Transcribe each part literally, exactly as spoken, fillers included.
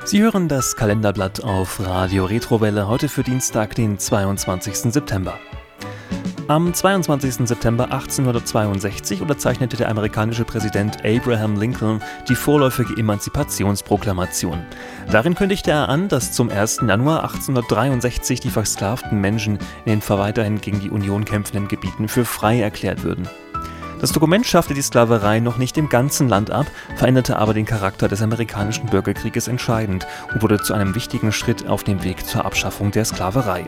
Sie hören das Kalenderblatt auf Radio Retrowelle, heute für Dienstag, den zweiundzwanzigsten September. Am zweiundzwanzigsten September achtzehnhundertzweiundsechzig unterzeichnete der amerikanische Präsident Abraham Lincoln die vorläufige Emanzipationsproklamation. Darin kündigte er an, dass zum ersten Januar achtzehnhundertdreiundsechzig die versklavten Menschen in den weiterhin gegen die Union kämpfenden Gebieten für frei erklärt würden. Das Dokument schaffte die Sklaverei noch nicht im ganzen Land ab, veränderte aber den Charakter des amerikanischen Bürgerkrieges entscheidend und wurde zu einem wichtigen Schritt auf dem Weg zur Abschaffung der Sklaverei.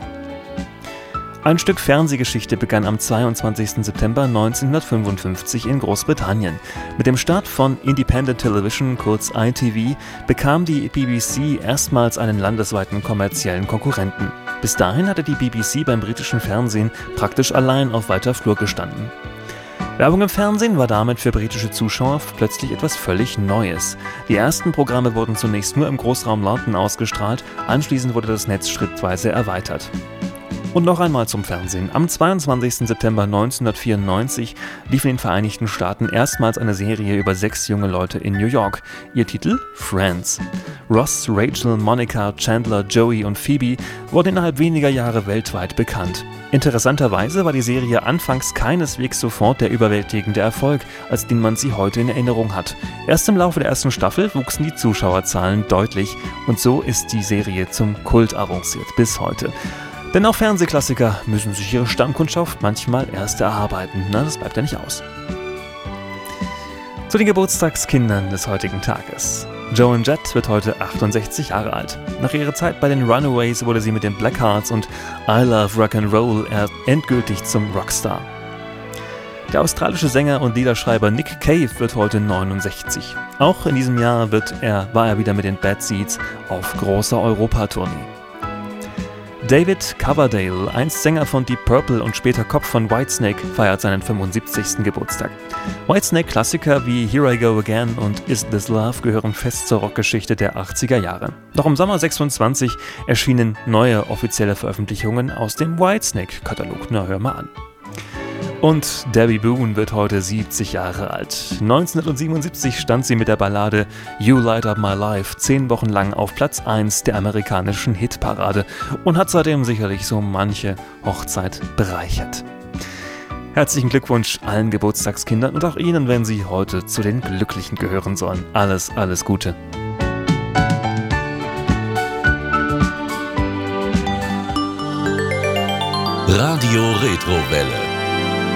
Ein Stück Fernsehgeschichte begann am zweiundzwanzigsten September neunzehnhundertfünfundfünfzig in Großbritannien. Mit dem Start von Independent Television, kurz I T V, bekam die B B C erstmals einen landesweiten kommerziellen Konkurrenten. Bis dahin hatte die B B C beim britischen Fernsehen praktisch allein auf weiter Flur gestanden. Werbung im Fernsehen war damit für britische Zuschauer plötzlich etwas völlig Neues. Die ersten Programme wurden zunächst nur im Großraum London ausgestrahlt, anschließend wurde das Netz schrittweise erweitert. Und noch einmal zum Fernsehen. Am zweiundzwanzigsten September neunzehnhundertvierundneunzig lief in den Vereinigten Staaten erstmals eine Serie über sechs junge Leute in New York. Ihr Titel? Friends. Ross, Rachel, Monica, Chandler, Joey und Phoebe wurden innerhalb weniger Jahre weltweit bekannt. Interessanterweise war die Serie anfangs keineswegs sofort der überwältigende Erfolg, als den man sie heute in Erinnerung hat. Erst im Laufe der ersten Staffel wuchsen die Zuschauerzahlen deutlich und so ist die Serie zum Kult avanciert bis heute. Denn auch Fernsehklassiker müssen sich ihre Stammkundschaft manchmal erst erarbeiten. Na, das bleibt ja nicht aus. Zu den Geburtstagskindern des heutigen Tages. Joan Jett wird heute achtundsechzig Jahre alt. Nach ihrer Zeit bei den Runaways wurde sie mit den Blackhearts und I Love Rock'n'Roll endgültig zum Rockstar. Der australische Sänger und Liederschreiber Nick Cave wird heute neunundsechzig. Auch in diesem Jahr wird er, war er wieder mit den Bad Seeds auf großer Europatournee. David Coverdale, einst Sänger von Deep Purple und später Kopf von Whitesnake, feiert seinen fünfundsiebzigsten Geburtstag. Whitesnake-Klassiker wie Here I Go Again und Is This Love gehören fest zur Rockgeschichte der achtziger Jahre. Doch im Sommer sechsundzwanzig erschienen neue offizielle Veröffentlichungen aus dem Whitesnake-Katalog. Na, hör mal an. Und Debbie Boone wird heute siebzig Jahre alt. neunzehnhundertsiebenundsiebzig stand sie mit der Ballade You Light Up My Life zehn Wochen lang auf Platz eins der amerikanischen Hitparade und hat seitdem sicherlich so manche Hochzeit bereichert. Herzlichen Glückwunsch allen Geburtstagskindern und auch Ihnen, wenn Sie heute zu den Glücklichen gehören sollen. Alles, alles Gute. Radio Retrowelle.